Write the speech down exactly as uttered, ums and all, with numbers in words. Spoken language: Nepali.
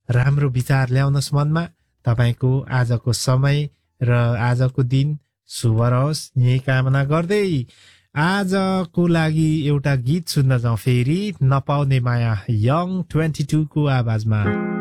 राम्रो विचार ल्याउनुहोस् मनमा। तपाईको आजको समय र आजको दिन शुभ रहोस् यही कामना गर्दै आजको लागि एउटा गीत सुन्न जाउँ फेरि नपाउने माया यङ बाइस को आवाजमा।